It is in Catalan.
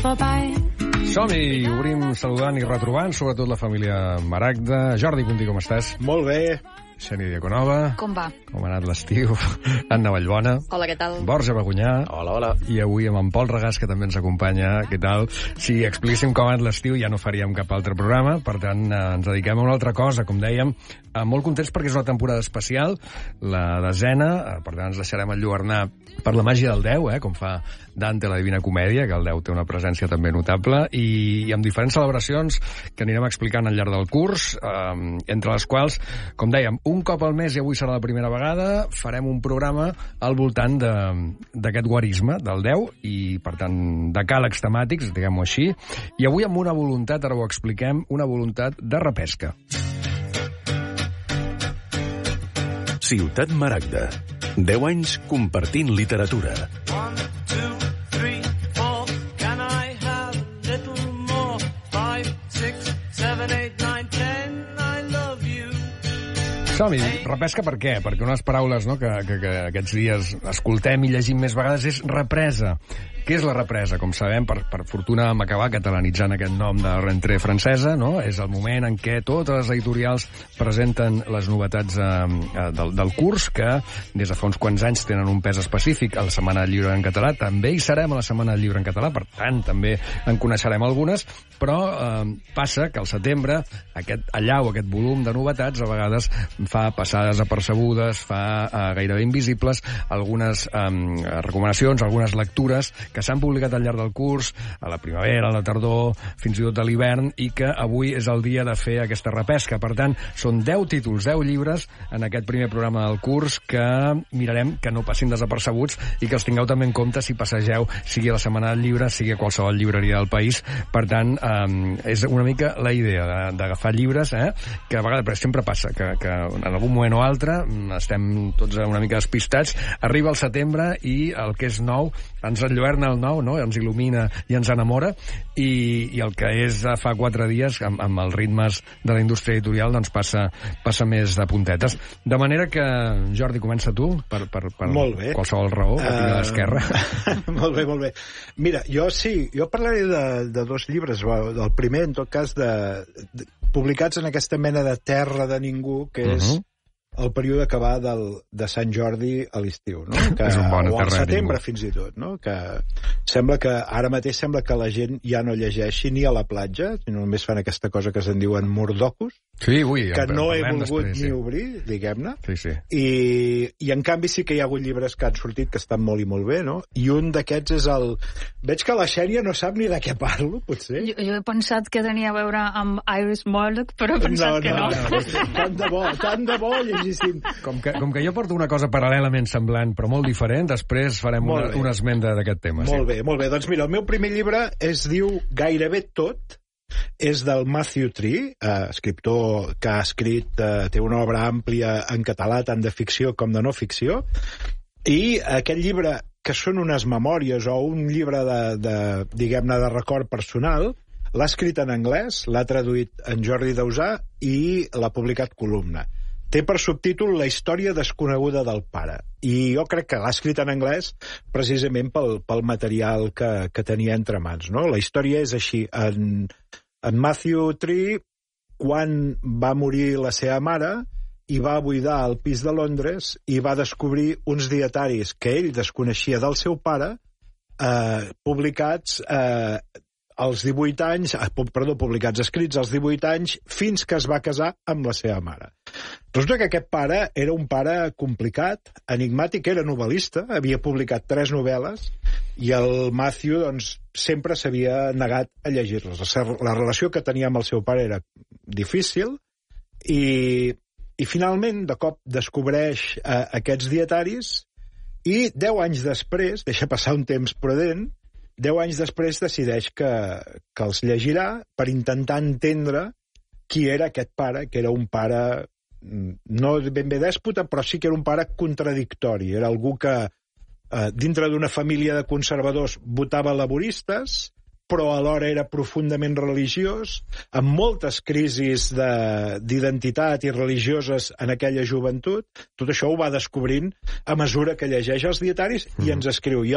Som-hi, obrim saludant i retrobant, sobretot la família Maragda. Jordi Puntí, com estàs? Molt bé. Xènia Diaconova. Com va? Com ha anat l'estiu? Anna Vallbona. Hola, què tal? Borja Bagunyà. Hola, hola. I avui amb en Pol Regàs, que també ens acompanya. Què tal? Si expliquéssim com ha anat l'estiu ja no faríem cap altre programa, per tant ens dediquem a una altra cosa, com dèiem. Molt contents perquè és una temporada especial, la desena, per tant ens deixarem enlluernar per la màgia del 10, com fa Dante a la Divina Comèdia, que el 10 té una presència també notable, i amb diferents celebracions que anirem explicant al llarg del curs, entre les quals, com dèiem, un cop al mes, i avui serà la primera vegada, farem un programa al voltant d'aquest guarisme del 10, i per tant decàlegs temàtics, diguem-ho així, i avui amb una voluntat, ara ho expliquem, una voluntat de repesca. Ciutat Maragda. 10 anys compartint literatura. 1, 2, 3, 4. Can I have a little more? 5, 6, 7, 8, 9, 10. I love you. Som-hi, repesca per què? Perquè unes paraules que aquests dies escoltem i llegim més vegades és represa. Què és la represa? Com sabem, per fortuna vam acabar catalanitzant aquest nom de rentrée francesa, no? És el moment en què totes les editorials presenten les novetats del curs, que des de fa uns quants anys tenen un pes específic. A la Setmana del Llibre en català també hi serem a la Setmana del Llibre en català, per tant, també en coneixerem algunes, però passa que al setembre aquest allau, aquest volum de novetats, a vegades fa passar desapercebudes, fa gairebé invisibles algunes recomanacions, algunes lectures que s'han publicat al llarg del curs, a la primavera, a la tardor, fins i tot a l'hivern, i que avui és el dia de fer aquesta repesca. Per tant, són 10 títols, 10 llibres en aquest primer programa del curs que mirarem que no passin desapercebuts i que els tingueu també en compte si passegeu, sigui a la Setmana del Llibre, sigui a qualsevol llibreria del país. Per tant, és una mica la idea d'agafar llibres, que a vegades sempre passa, que en algun moment o altre estem tots una mica despistats, arriba el setembre i el que és nou ens enlluerna el nou, no? Ens il·lumina i ens enamora, i el que és fa 4 dies, amb els ritmes de la indústria editorial, doncs passa més de puntetes. De manera que, Jordi, comença tu, per qualsevol raó, que tinc a l'esquerra. Molt bé, molt bé. Mira, jo parlaré de 2 llibres. El primer, en tot cas, publicats en aquesta mena de terra de ningú, que és el període que va de Sant Jordi a l'estiu, no? O al setembre, fins i tot, no? Que ara mateix sembla que la gent ja no llegeixi ni a la platja, sinó només fan aquesta cosa que se'n diuen mordocos, que no he volgut ni obrir, diguem-ne. Sí. I en canvi sí que hi ha hagut llibres que han sortit que estan molt i molt bé, no? I un d'aquests és el... Veig que la Xènia no sap ni de què parlo, potser. Jo he pensat que tenia a veure amb Iris Murdoch, però he pensat que no. Tant de bo llegíssim. Com que jo porto una cosa paral·lelament semblant, però molt diferent, després farem una esmenda d'aquest tema. Molt bé. Doncs mira, el meu primer llibre es diu Gairebé tot, és del Matthew Tree, escriptor que ha escrit, té una obra àmplia en català, tant de ficció com de no ficció, i aquest llibre, que són unes memòries o un llibre diguem-ne, de record personal, l'ha escrit en anglès, l'ha traduït en Jordi Dausà i l'ha publicat Columna. Té per subtítol La història desconeguda del pare. I jo crec que l'ha escrit en anglès precisament pel material que tenia entre mans, no? La història és així. En Matthew Tree, quan va morir la seva mare, i va buidar el pis de Londres i va descobrir uns dietaris que ell desconeixia del seu pare, publicats als 18 anys, publicats escrits als 18 anys, fins que es va casar amb la seva mare. Resulta que aquest pare era un pare complicat, enigmàtic, era novel·lista, havia publicat 3 novel·les, i el Matthew, doncs, sempre s'havia negat a llegir-les. La relació que tenia amb el seu pare era difícil, i finalment, de cop, descobreix aquests dietaris, i 10 anys després, deixa passar un temps prudent, 10 anys després decideix que els llegirà per intentar entendre qui era aquest pare, que era un pare no ben bé dèspota, però sí que era un pare contradictori. Era algú que dintre d'una família de conservadors votava laboristes, però alhora era profundament religiós, amb moltes crisis d'identitat i religioses en aquella joventut. Tot això ho va descobrint a mesura que llegeix els dietaris i ens escriu.